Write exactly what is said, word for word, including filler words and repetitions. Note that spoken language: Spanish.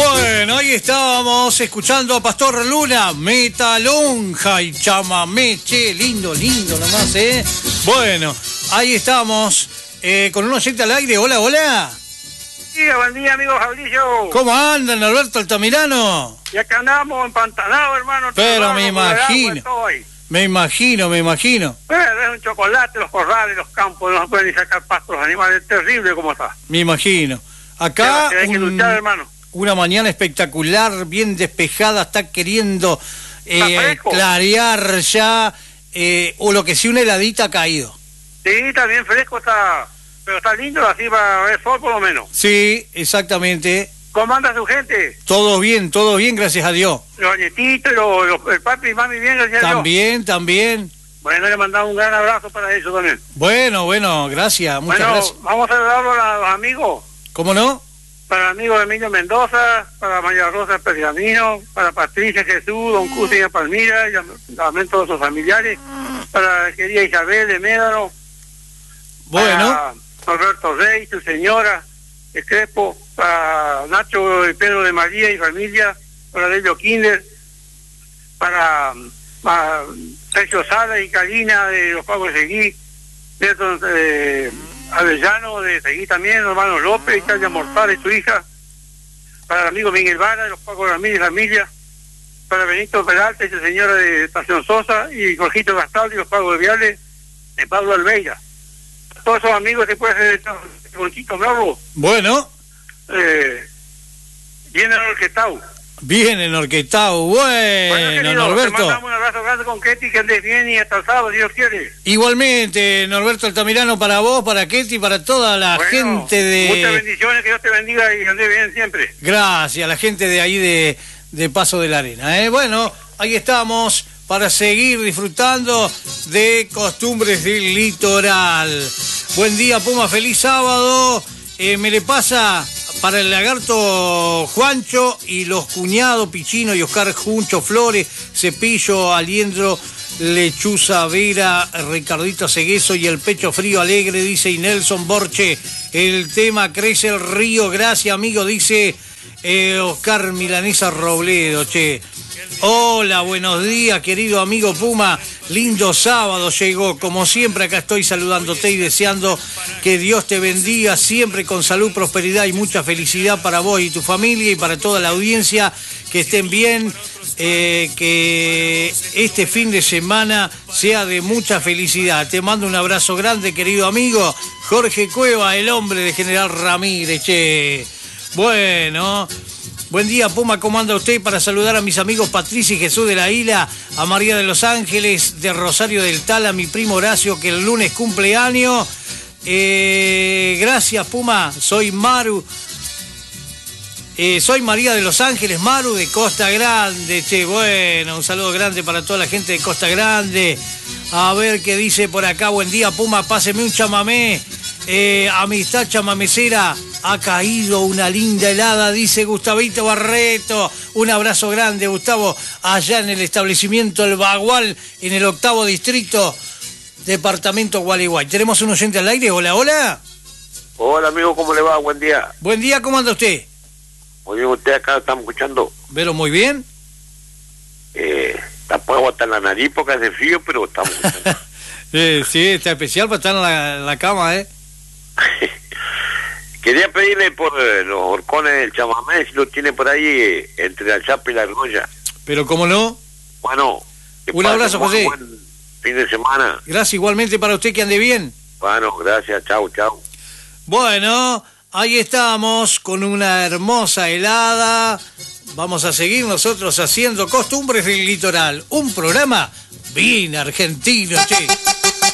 Bueno, ahí estábamos escuchando a Pastor Luna, Metalonja y chamamé, che, lindo, lindo nomás, ¿eh? Bueno, ahí estamos eh, con un oyente al aire. Hola, hola. Sí, buen día, amigo Fabricio. ¿Cómo andan, Alberto Altamirano? Y acá andamos empantanados, hermano. Pero me imagino, me imagino, me imagino. Pero es un chocolate, los corrales, los campos, no se pueden ni sacar pasto los animales, es terrible como está. Me imagino. Acá hay que un, luchar, hermano. Una mañana espectacular, bien despejada, está queriendo eh, clarear ya, eh, o lo que sí, una heladita ha caído. Sí, está bien fresco, está, pero está lindo, así va a haber sol por lo menos. Sí, exactamente. ¿Cómo anda su gente? Todo bien, todo bien, gracias a Dios. Los nietitos, los, los, el papi y mami bien, gracias a Dios. También, también. Bueno, le mandamos un gran abrazo para eso también. Bueno, bueno, gracias, muchas bueno, gracias. Vamos a saludarlo a los amigos. ¿Cómo no? Para el amigo Emilio Mendoza, para María Rosa Pergamino, para Patricia Jesús, don Cusi de Palmira, y también todos sus familiares, para la querida Isabel de Médano, bueno, para Alberto Rey, su señora, de Crespo, para Nacho y Pedro de María y familia, para Delio Kinder, para, para Sergio Sala y Karina de los Pagos de Seguí, Nelson eh, Avellano de Seguí también, hermano López, Italia Mortal y su hija, para el amigo Miguel Vara de los Pagos de Ramírez y familia, para Benito Peralta y su señora de Estación Sosa, y Jorgito Gastaldi y los Pagos de Viales de Pablo Almeida. Todos esos amigos se puede hacer con Chico Bravo. Bueno. Eh, bien orquestado. Bien enorquetado, bueno, bueno querido, Norberto. Te mandamos un abrazo grande con Ketty, que andes bien y hasta el sábado, si Dios quiere. Igualmente, Norberto Altamirano, para vos, para Ketty, para toda la bueno, gente de... Muchas bendiciones, que Dios te bendiga y andes bien siempre. Gracias, la gente de ahí de, de Paso de la Arena. ¿eh? Bueno, ahí estamos para seguir disfrutando de Costumbres del Litoral. Buen día, Puma, feliz sábado. Eh, me le pasa para el lagarto Juancho y los cuñados Pichino y Oscar Juncho Flores, Cepillo, Aliendro, Lechuza Vera, Ricardito Segueso y el Pecho Frío Alegre, dice y Nelson Borche. El tema Crece el Río, gracias amigo, dice eh, Oscar Milanesa Robledo, che. Hola, buenos días, querido amigo Puma. Lindo sábado llegó. Como siempre, acá estoy saludándote y deseando que Dios te bendiga siempre con salud, prosperidad y mucha felicidad para vos y tu familia y para toda la audiencia. Que estén bien. Eh, que este fin de semana sea de mucha felicidad. Te mando un abrazo grande, querido amigo. Jorge Cueva, el hombre de General Ramírez, che. Bueno... Buen día, Puma, ¿cómo anda usted? Para saludar a mis amigos Patricia y Jesús de la Isla, a María de los Ángeles, de Rosario del Tal, a mi primo Horacio, que el lunes cumple año. Eh, gracias, Puma, soy Maru. Eh, soy María de los Ángeles, Maru, de Costa Grande. Che, bueno, un saludo grande para toda la gente de Costa Grande. A ver qué dice por acá. Buen día, Puma, páseme un chamamé. Eh, amistad chamamecera, ha caído una linda helada, dice Gustavito Barreto. Un abrazo grande, Gustavo, allá en el establecimiento El Bagual, en el octavo distrito, departamento Gualeguay. Tenemos un oyente al aire. Hola, hola. Hola, amigo, ¿cómo le va? Buen día. Buen día, ¿cómo anda usted? Muy bien, usted acá estamos escuchando. ¿Pero muy bien? Eh, tampoco hasta en la nariz porque hace frío, pero estamos escuchando. eh, sí, está especial para estar en la, en la cama, ¿eh? Quería pedirle por eh, los horcones del chamamé, si lo tiene por ahí eh, entre la chapa y la argolla. Pero cómo no. Bueno, un abrazo, José. Buen fin de semana. Gracias igualmente para usted, que ande bien. Bueno, gracias, chau, chau. Bueno, ahí estamos con una hermosa helada. Vamos a seguir nosotros haciendo Costumbres del Litoral, un programa bien argentino, che.